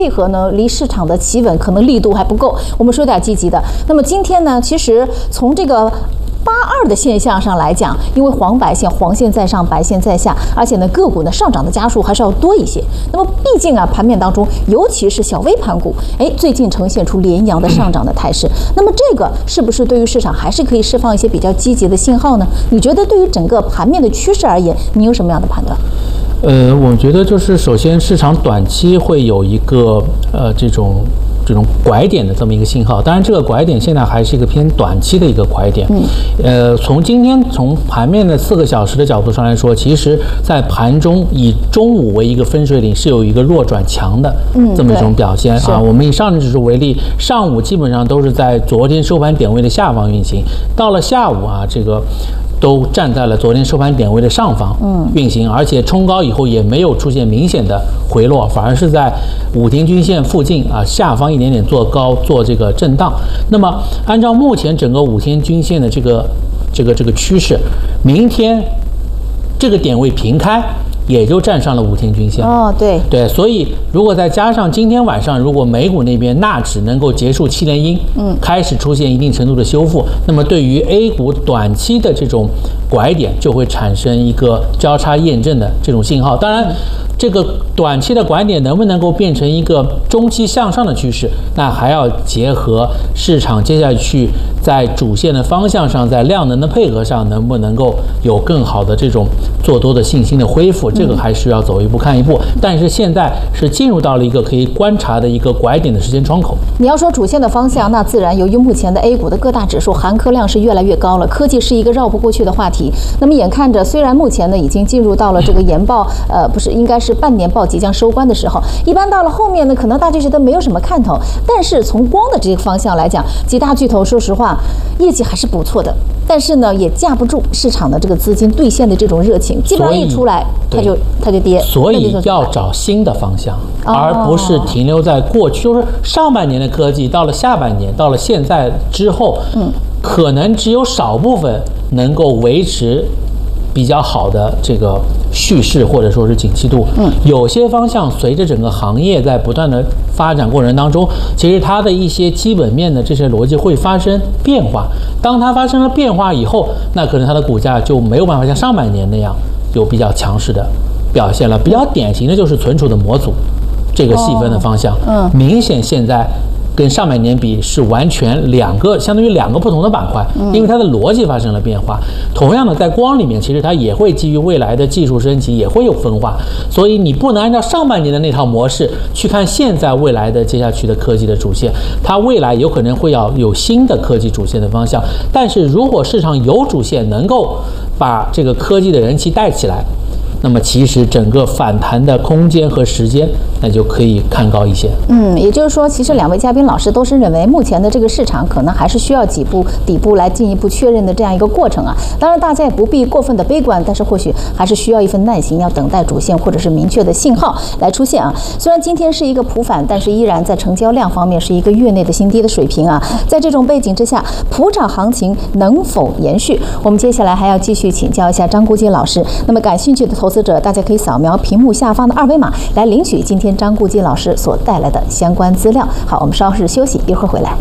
配合呢，离市场的企稳可能力度还不够。我们说点积极的。那么今天呢，其实从这个82的现象上来讲，因为黄线在上，白线在下，而且呢个股呢上涨的家数还是要多一些。那么毕竟啊，盘面当中，尤其是小微盘股，最近呈现出连阳的上涨的态势。那么这个是不是对于市场还是可以释放一些比较积极的信号呢？你觉得对于整个盘面的趋势而言，你有什么样的判断？ 我觉得就是首先市场短期会有一个这种拐点的这么一个信号，当然这个拐点现在还是一个偏短期的一个拐点。从今天从盘面的4个小时的角度上来说，其实在盘中以中午为一个分水岭，是有一个弱转强的这么一种表现啊。我们以上证指数为例，上午基本上都是在昨天收盘点位的下方运行，到了下午啊，这个都站在了昨天收盘点位的上方运行，而且冲高以后也没有出现明显的回落，反而是在5天均线附近啊下方一点点做高做这个震荡。那么按照目前整个5天均线的这个趋势，明天这个点位平开，也就站上了5天均线。对，所以如果再加上今天晚上，如果美股那边纳指能够结束7连阴，开始出现一定程度的修复，那么对于 A 股短期的这种拐点就会产生一个交叉验证的这种信号。当然，这个短期的拐点能不能够变成一个中期向上的趋势，那还要结合市场接下去在主线的方向上，在量能的配合上，能不能够有更好的这种做多的信心的恢复，这个还是要走一步看一步。但是现在是进入到了一个可以观察的一个拐点的时间窗口。 你要说主线的方向，那自然由于目前的 A 股的各大指数含科量是越来越高了，科技是一个绕不过去的话题。那么眼看着，虽然目前呢已经进入到了这个研报，应该是半年报即将收官的时候，一般到了后面呢，可能大家觉得没有什么看头。但是从光的这个方向来讲，几大巨头说实话业绩还是不错的，但是呢也架不住市场的这个资金兑现的这种热情，基本上一出来它就跌。 所以要找新的方向，而不是停留在过去，就是上半年的科技到了下半年，到了现在之后，可能只有少部分能够维持比较好的这个叙事或者说是景气度。有些方向随着整个行业在不断的发展过程当中，其实它的一些基本面的这些逻辑会发生变化。当它发生了变化以后，那可能它的股价就没有办法像上半年那样有比较强势的表现了。比较典型的就是存储的模组这个细分的方向，明显现在跟上半年比是完全相当于两个不同的板块，因为它的逻辑发生了变化。同样的，在光里面，其实它也会基于未来的技术升级，也会有分化，所以你不能按照上半年的那套模式去看现在未来的接下去的科技的主线，它未来有可能会要有新的科技主线的方向。但是如果市场有主线能够把这个科技的人气带起来，那么其实整个反弹的空间和时间，那就可以看高一些。 也就是说，其实2位嘉宾老师都是认为，目前的这个市场可能还是需要几步底部来进一步确认的这样一个过程啊。当然，大家也不必过分的悲观，但是或许还是需要一份耐心，要等待主线或者是明确的信号来出现啊。虽然今天是一个普反，但是依然在成交量方面是一个月内的新低的水平啊。在这种背景之下，普涨行情能否延续？我们接下来还要继续请教一下张顾基老师。那么感兴趣的投资者，大家可以扫描屏幕下方的2维码来领取今天张顾基老师所带来的相关资料。好，我们稍事休息，一会儿回来。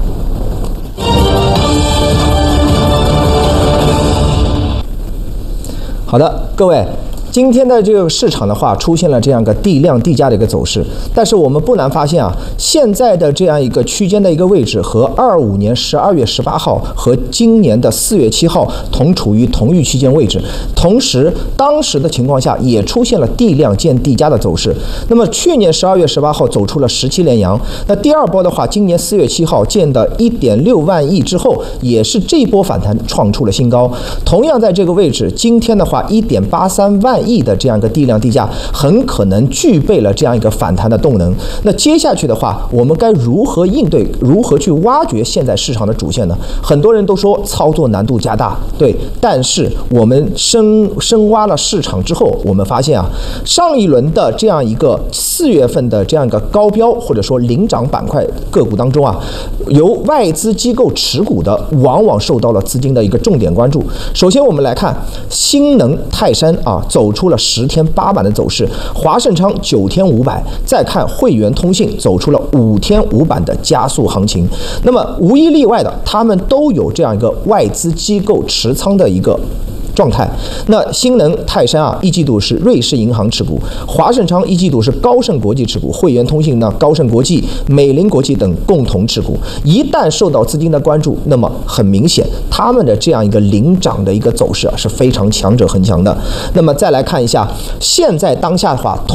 好的，各位。今天的这个市场的话，出现了这样一个地量地价的一个走势，但是我们不难发现啊，现在的这样一个区间的一个位置和25年12月18号和今年的4月7号同处于同一区间位置，同时当时的情况下也出现了地量见地价的走势。那么去年12月18号走出了17连阳，那第二波的话，今年4月7号见的1.6万亿之后，也是这一波反弹创出了新高。同样在这个位置，今天的话1.83万亿的这样一个地量地价，很可能具备了这样一个反弹的动能。那接下去的话，我们该如何应对，如何去挖掘现在市场的主线呢？很多人都说操作难度加大，对，但是我们深挖了市场之后，我们发现啊，上一轮的这样一个4月份的这样一个高标或者说领涨板块个股当中啊，由外资机构持股的，往往受到了资金的一个重点关注。首先我们来看新能泰山啊，走走出了10天8板的走势，华盛昌9天5板，再看汇源通信走出了5天5板的加速行情。那么无一例外的，他们都有这样一个外资机构持仓的一个状态。那新能、泰山啊，一季度是瑞士银行持股；华盛昌一季度是高盛国际持股；汇源通信呢，高盛国际、美林国际等共同持股。一旦受到资金的关注，那么很明显，他们的这样一个领涨的一个走势啊，是非常强者恒强的。那么再来看一下，现在当下的话，